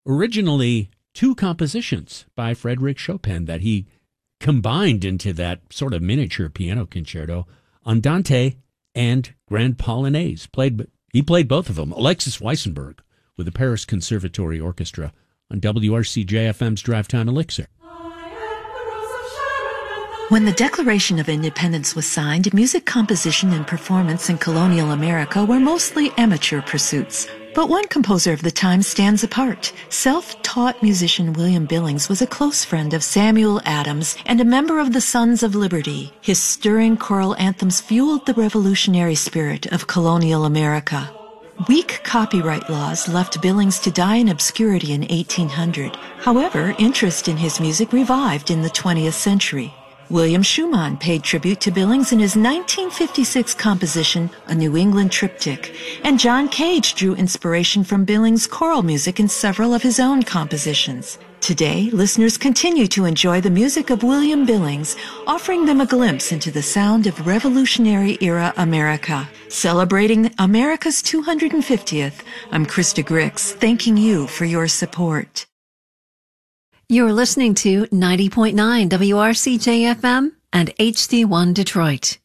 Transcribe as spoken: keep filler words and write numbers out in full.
originally two compositions by Frédéric Chopin that he combined into that sort of miniature piano concerto, Andante and Grand Polonaise. Played, he played both of them. Alexis Weissenberg with the Paris Conservatory Orchestra on W R C J F M's Drive Time Elixir. When the Declaration of Independence was signed, music composition and performance in colonial America were mostly amateur pursuits. But one composer of the time stands apart. Self-taught musician William Billings was a close friend of Samuel Adams and a member of the Sons of Liberty. His stirring choral anthems fueled the revolutionary spirit of colonial America. Weak copyright laws left Billings to die in obscurity in eighteen hundred. However, interest in his music revived in the twentieth century. William Schumann paid tribute to Billings in his nineteen fifty-six composition, A New England Triptych, and John Cage drew inspiration from Billings' choral music in several of his own compositions. Today, listeners continue to enjoy the music of William Billings, offering them a glimpse into the sound of Revolutionary-era America. Celebrating America's two hundred fiftieth, I'm Krista Grix, thanking you for your support. You're listening to ninety point nine W R C J F M and H D one Detroit.